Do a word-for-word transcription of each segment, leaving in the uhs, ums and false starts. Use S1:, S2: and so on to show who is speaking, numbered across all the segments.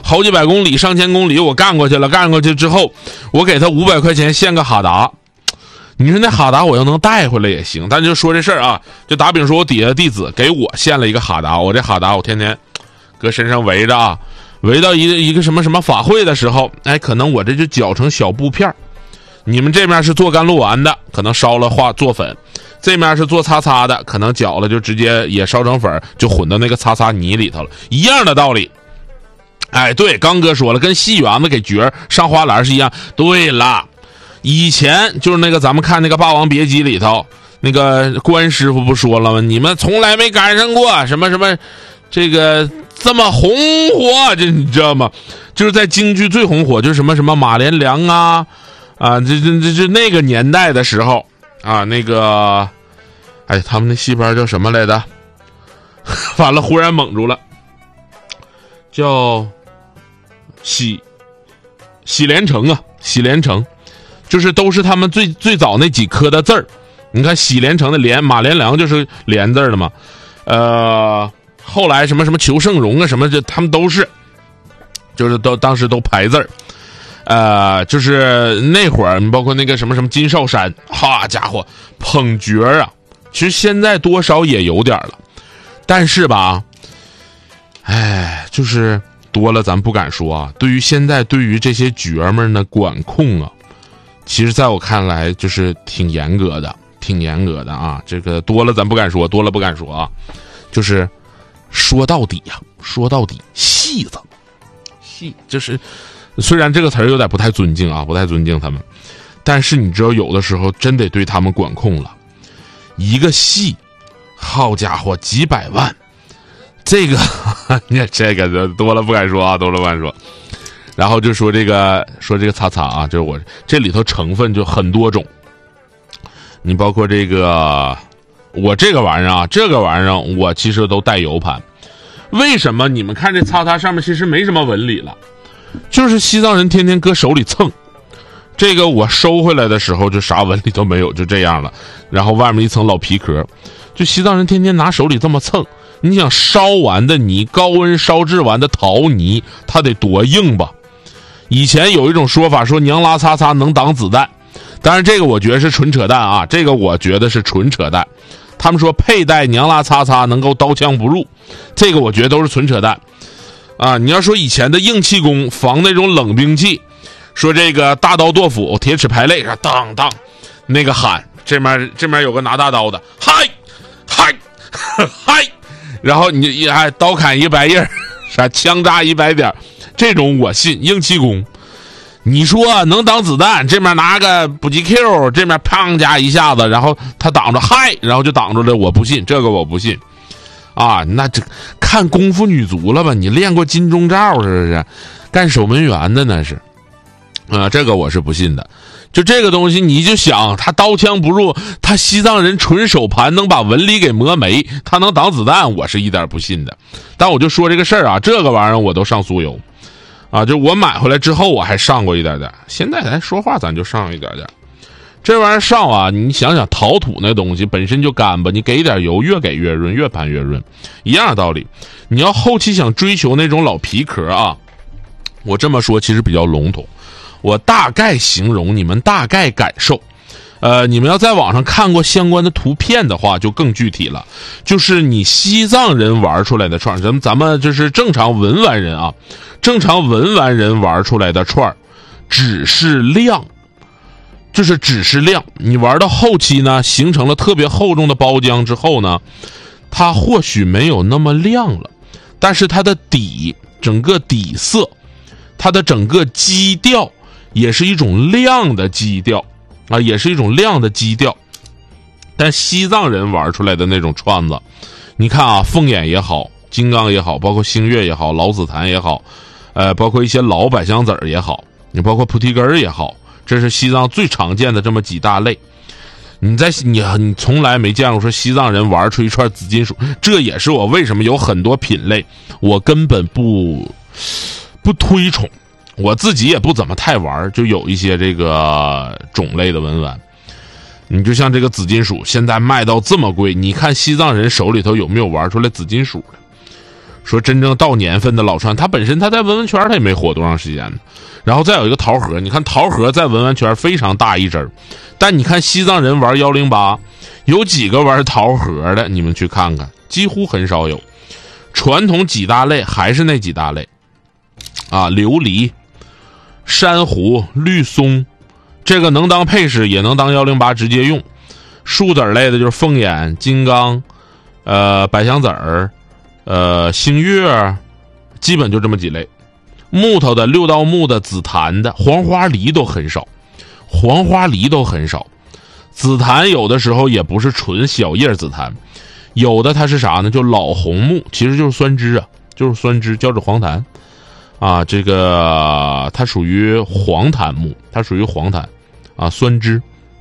S1: 好几百公里上千公里我干过去了，干过去之后我给他五百块钱献个哈达，你说那哈达我要能带回来也行，但就说这事儿啊，就打比说我底下弟子给我献了一个哈达，我这哈达我天天搁身上围着啊，围到一个一个什么什么法会的时候，哎，可能我这就搅成小布片，你们这面是做甘露丸的，可能烧了化做粉，这面是做擦擦的，可能搅了就直接也烧成粉，就混到那个擦擦泥里头了，一样的道理。哎，对，刚哥说了，跟戏园子给角儿上花篮是一样。对了，以前就是那个咱们看那个《霸王别姬》里头，那个关师傅不说了吗？你们从来没赶上过什么什么，这个这么红火，这你知道吗？就是在京剧最红火，就是什么什么马连良啊啊，这这这这那个年代的时候啊，那个，哎，他们那戏班叫什么来着？完了，忽然懵住了，叫喜喜连城啊，喜连城，就是都是他们最最早那几颗的字儿。你看喜连城的连，马连良就是连字的嘛。呃，后来什么什么裘盛戎啊，什么这他们都是，就是都当时都排字儿。呃，就是那会儿，包括那个什么什么金少山，哈家伙捧角啊，其实现在多少也有点了，但是吧，哎，就是多了咱不敢说啊。对于现在对于这些角们的管控啊，其实在我看来就是挺严格的，挺严格的啊。这个多了咱不敢说，多了不敢说啊。就是说到底呀、啊，说到底，戏子，戏就是。虽然这个词儿有点不太尊敬啊，不太尊敬他们，但是你知道有的时候真得对他们管控了。一个戏，好家伙，几百万，这个你看这个多了不敢说啊，多了不敢说。然后就说这个说这个擦擦啊，就是我这里头成分就很多种。你包括这个我这个玩意儿啊，这个玩意儿我其实都带 U 盘。为什么你们看这擦擦上面其实没什么纹理了？就是西藏人天天搁手里蹭，这个我收回来的时候就啥纹理都没有，就这样了，然后外面一层老皮壳，就西藏人天天拿手里这么蹭。你想烧完的泥，高温烧制完的陶泥，它得多硬吧？以前有一种说法说娘拉擦擦能挡子弹，当然这个我觉得是纯扯淡啊，这个我觉得是纯扯淡。他们说佩戴娘拉擦擦能够刀枪不入，这个我觉得都是纯扯淡。啊，你要说以前的硬气功防那种冷兵器，说这个大刀剁斧、铁齿排肋，当当，那个喊这面这面有个拿大刀的，嗨嗨嗨，然后你一还刀砍一百叶，啥枪扎一百点，这种我信硬气功。你说能挡子弹，这面拿个补给 Q， 这面砰加一下子，然后他挡着嗨，然后就挡住了，我不信这个，我不信。啊，那这看功夫女足了吧？你练过金钟罩是不是？干守门员的那是，啊，这个我是不信的。就这个东西，你就想他刀枪不入，他西藏人纯手盘能把纹理给磨没，他能挡子弹，我是一点不信的。但我就说这个事儿啊，这个玩意儿我都上酥油，啊，就我买回来之后我还上过一点点，现在咱说话咱就上一点点。这玩意儿上啊，你想想陶土那东西本身就干巴，你给点油越给越润，越盘越润，一样的道理。你要后期想追求那种老皮壳啊，我这么说其实比较笼统，我大概形容你们大概感受。呃，你们要在网上看过相关的图片的话就更具体了，就是你西藏人玩出来的串，咱们咱们就是正常文玩人啊，正常文玩人玩出来的串只是亮，就是只是亮，你玩到后期呢，形成了特别厚重的包浆之后呢，它或许没有那么亮了，但是它的底，整个底色，它的整个基调也是一种亮的基调啊，也是一种亮的基调。但西藏人玩出来的那种串子，你看啊，凤眼也好，金刚也好，包括星月也好，老紫檀也好，呃，包括一些老百香子儿也好，你包括菩提根儿也好。这是西藏最常见的这么几大类，你在你你从来没见过说西藏人玩出一串紫金属，这也是我为什么有很多品类我根本不不推崇，我自己也不怎么太玩，就有一些这个种类的文玩。你就像这个紫金属，现在卖到这么贵，你看西藏人手里头有没有玩出来紫金属的？ 说真正到年份的老串，它本身它在文玩圈它也没火多长时间呢。然后再有一个桃核，你看桃核在文玩圈非常大一针，但你看西藏人玩一零八，有几个玩桃核的？你们去看看，几乎很少有。传统几大类还是那几大类啊，琉璃、珊瑚、绿松，这个能当配饰，也能当一零八直接用。树籽类的就是凤眼、金刚，呃，百香籽儿，呃，星月，基本就这么几类。木头的、六道木的、紫檀的、黄花梨都很少，黄花梨都很少。紫檀有的时候也不是纯小叶紫檀，有的它是啥呢？就老红木，其实就是酸枝啊，就是酸枝，叫做黄檀啊。这个它属于黄檀木，它属于黄檀啊，酸枝。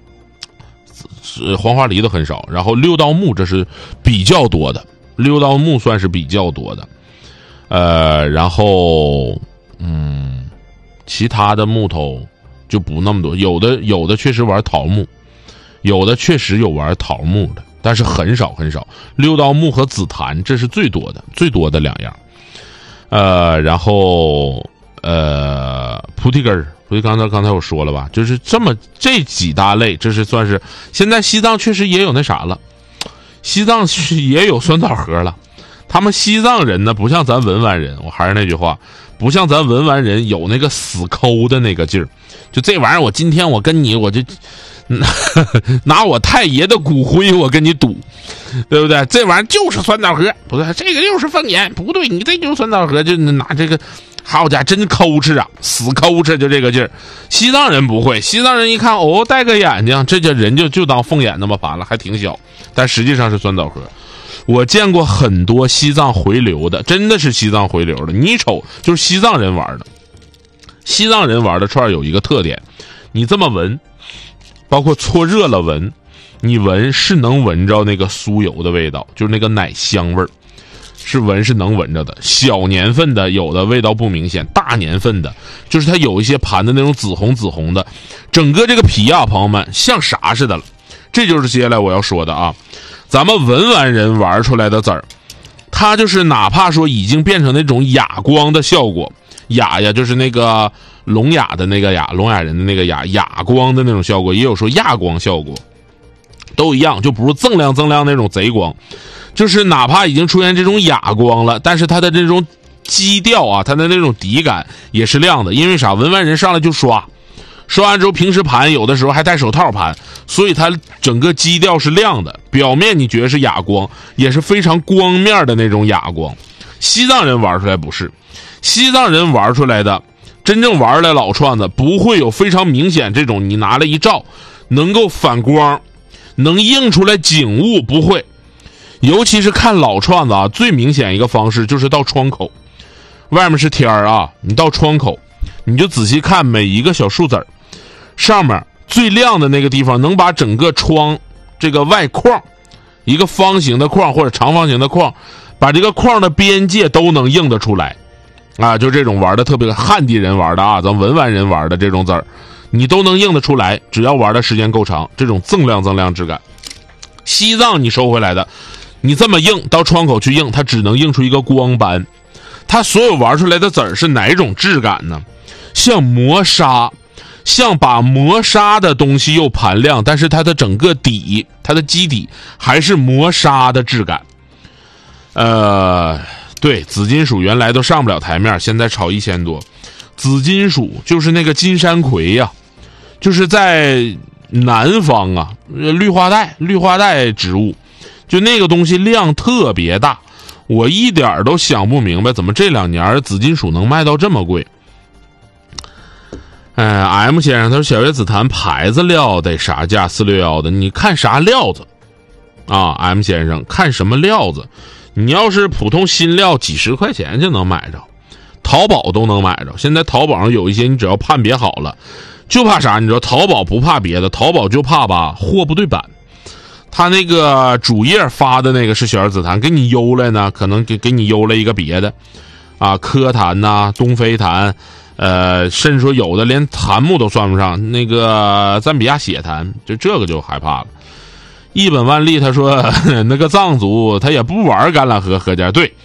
S1: 黄花梨的很少，然后六道木这是比较多的，六道木算是比较多的，呃，然后嗯，其他的木头就不那么多，有的有的确实玩桃木，有的确实有玩桃木的，但是很少很少。六道木和紫檀这是最多的，最多的两样。呃，然后呃，菩提根儿。所以刚才刚才我说了吧，就是这么这几大类，这是算是现在西藏确实也有那啥了，西藏也有酸枣核了。他们西藏人呢，不像咱文玩人，我还是那句话，不像咱文玩人有那个死抠的那个劲儿。就这玩意儿，我今天我跟你，我就拿, 拿我太爷的骨灰，我跟你赌，对不对？这玩意儿就是酸枣核，不对，这个就是凤眼，不对，你这就是酸枣核，就拿这个。好家伙，真抠哧啊，死抠哧，就这个劲儿。西藏人不会，西藏人一看哦，戴个眼睛，这就人就就当凤眼那么盘了，还挺小，但实际上是酸枣核。我见过很多西藏回流的，真的是西藏回流的，你一瞅就是西藏人玩的。西藏人玩的串有一个特点，你这么闻，包括搓热了闻，你闻是能闻着那个酥油的味道，就是那个奶香味儿。是闻是能闻着的，小年份的有的味道不明显，大年份的就是它有一些盘的那种紫红紫红的，整个这个皮啊，朋友们像啥似的了。这就是接下来我要说的啊，咱们文玩人玩出来的籽儿，它就是哪怕说已经变成那种哑光的效果，哑呀就是那个聋哑的那个哑，聋哑人的那个哑，哑光的那种效果，也有说亚光效果，都一样，就不是锃亮锃亮那种贼光。就是哪怕已经出现这种哑光了，但是它的这种基调啊，它的那种底感也是亮的。因为啥？文玩人上来就刷，刷完之后平时盘有的时候还戴手套盘，所以它整个基调是亮的。表面你觉得是哑光，也是非常光面的那种哑光。西藏人玩出来不是，西藏人玩出来的真正玩来老串子不会有非常明显这种你拿了一照能够反光，能映出来景物，不会。尤其是看老串子啊，最明显一个方式就是到窗口，外面是天儿啊，你到窗口，你就仔细看每一个小树籽儿，上面最亮的那个地方，能把整个窗这个外框，一个方形的框或者长方形的框，把这个框的边界都能映得出来，啊，就这种玩的特别汉地人玩的啊，咱文玩人玩的这种籽儿，你都能映得出来，只要玩的时间够长，这种锃亮锃亮质感。西藏你收回来的。你这么映到窗口去映，它只能映出一个光斑。它所有玩出来的籽儿是哪种质感呢？像磨砂，像把磨砂的东西又盘亮，但是它的整个底，它的基底还是磨砂的质感。呃，对，紫金属原来都上不了台面，现在炒一千多。紫金属就是那个金山葵呀、啊，就是在南方啊，绿化带，绿化带植物。就那个东西量特别大，我一点都想不明白怎么这两年紫金属能卖到这么贵。哎 ，M 先生他说小叶紫檀牌子料得啥价？四六幺的，你看啥料子啊 ？M 先生看什么料子？你要是普通新料，几十块钱就能买着，淘宝都能买着。现在淘宝上有一些，你只要判别好了，就怕啥？你知道淘宝不怕别的，淘宝就怕吧货不对版。他那个主页发的那个是小叶紫檀，给你邮来呢，可能给给你邮了一个别的，啊，科檀呐、啊，东非檀，呃，甚至说有的连檀木都算不上，那个赞比亚血檀，就这个就害怕了。一本万利他说那个藏族他也不玩橄榄核核家，对，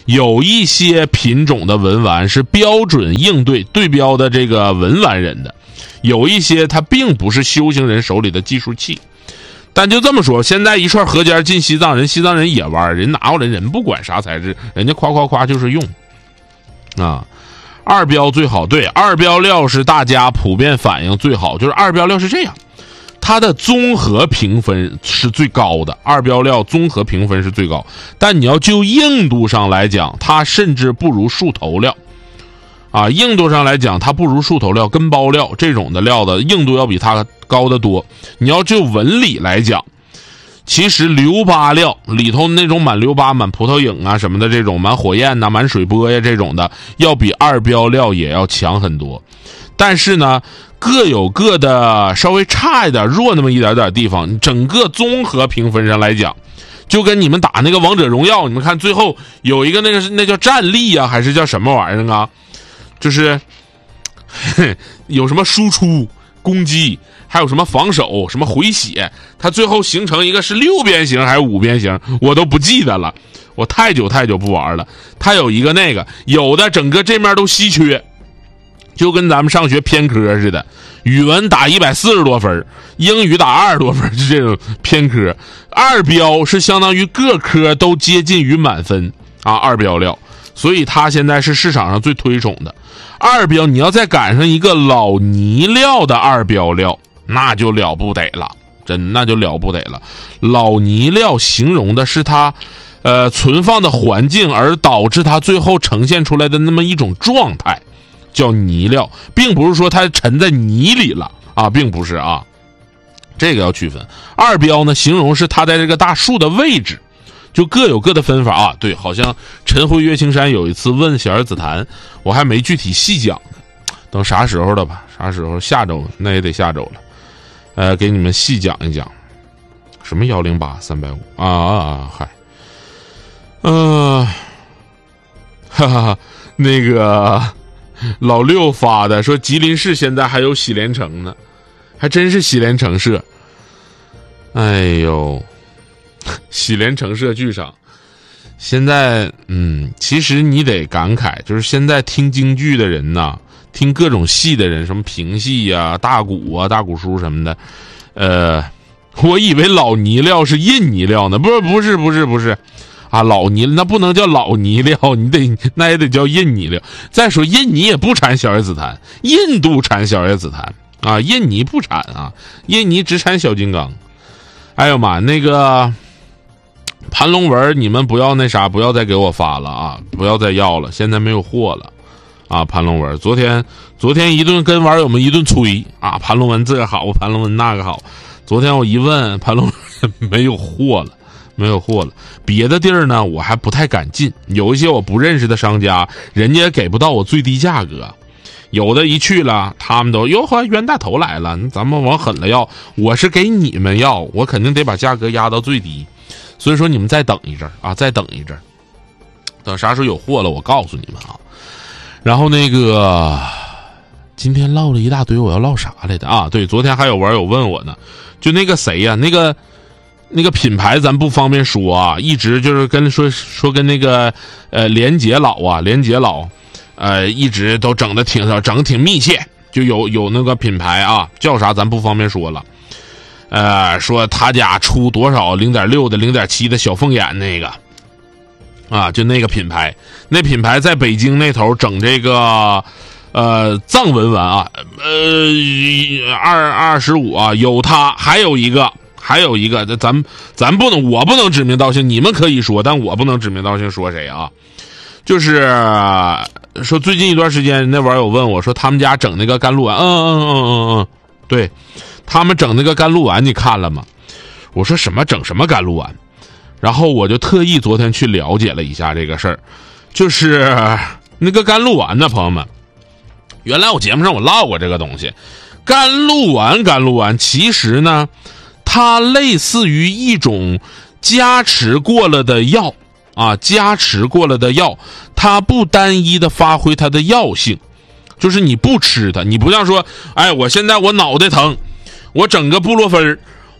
S1: 有一些品种的文玩是标准应对对标的这个文玩人的，有一些它并不是修行人手里的计数器。但就这么说，现在一串河尖进西藏，人西藏人也玩，人拿过来，人不管啥材质，人家夸夸夸就是用啊。二标最好，对，二标料是大家普遍反应最好，就是二标料是这样，它的综合评分是最高的，二标料综合评分是最高，但你要就硬度上来讲，它甚至不如树头料啊，硬度上来讲它不如树头料、跟包料这种的料的硬度要比它高得多。你要就纹理来讲，其实硫巴料里头那种满硫巴、满葡萄影啊什么的，这种满火焰呐、满水波呀这种的，要比二标料也要强很多。但是呢，各有各的稍微差一点、弱那么一点点地方。整个综合评分上来讲，就跟你们打那个王者荣耀，你们看最后有一个那个那叫战力啊，还是叫什么玩意儿啊？就是有什么输出、攻击，还有什么防守、什么回血，它最后形成一个是六边形还是五边形，我都不记得了，我太久太久不玩了。它有一个那个，有的整个这面都稀缺。就跟咱们上学偏科似的，语文打一百四十多分，英语打二十多分，是这种偏科。二标是相当于各科都接近于满分啊，二标料，所以它现在是市场上最推崇的。二标你要再赶上一个老泥料的二标料，那就了不得了，真那就了不得了。老泥料形容的是它呃存放的环境，而导致它最后呈现出来的那么一种状态。叫泥料，并不是说它沉在泥里了啊，并不是啊，这个要区分。二标呢，形容是它在这个大树的位置，就各有各的分法啊。对，好像陈辉岳青山有一次问小叶紫檀，我还没具体细讲呢，等啥时候了吧？啥时候？下周那也得下周了，呃，给你们细讲一讲，什么幺零八三百五啊啊嗨，嗯、呃，哈哈哈，那个。老六发的说吉林市现在还有喜连城呢，还真是喜连城社。哎呦，喜连城社剧场现在嗯，其实你得感慨，就是现在听京剧的人呐，听各种戏的人，什么评戏啊、大鼓啊、大鼓书什么的，呃，我以为老泥料是印泥料呢，不是不是不是不是。啊，老泥那不能叫老泥料，你得那也得叫印泥料。再说印尼也不产小叶紫檀，印度产小叶紫檀啊，印尼不产啊，印尼只产小金刚。哎呦妈，那个盘龙纹你们不要那啥，不要再给我发了啊，不要再要了，现在没有货了啊。盘龙纹昨天昨天一顿跟网友们一顿吹啊，盘龙纹这个好，盘龙纹那个好。昨天我一问盘龙纹没有货了。没有货了，别的地儿呢我还不太敢进，有一些我不认识的商家，人家也给不到我最低价格，有的一去了，他们都哟呵冤大头来了，咱们往狠了要，我是给你们要，我肯定得把价格压到最低，所以说你们再等一阵啊，再等一阵，等啥时候有货了我告诉你们啊。然后那个今天唠了一大堆，我要唠啥来的啊？对，昨天还有网友问我呢，就那个谁呀、啊，那个。那个品牌咱不方便说啊，一直就是跟说说跟那个呃连杰老啊，连杰老，呃一直都整的挺整挺密切，就有有那个品牌啊，叫啥咱不方便说了，呃说他家出多少零点六的零点七的小凤眼那个，啊就那个品牌，那品牌在北京那头整这个呃藏文玩啊，呃二二十五啊有他，还有一个。还有一个，咱咱不能，我不能指名道姓，你们可以说，但我不能指名道姓说谁啊？就是说最近一段时间，那网友问我说，他们家整那个甘露丸，嗯嗯嗯嗯嗯，对，他们整那个甘露丸，你看了吗？我说什么整什么甘露丸？然后我就特意昨天去了解了一下这个事儿，就是那个甘露丸呢，朋友们，原来我节目上我唠过这个东西，甘露丸，甘露丸其实呢。它类似于一种加持过了的药啊，加持过了的药，它不单一的发挥它的药性，就是你不吃它，你不像说，哎，我现在我脑袋疼，我整个布洛芬，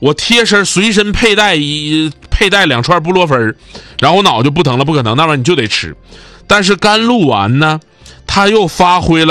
S1: 我贴身随身佩戴一佩戴两串布洛芬，然后我脑就不疼了，不可能，那玩意儿你就得吃。但是甘露丸呢，它又发挥了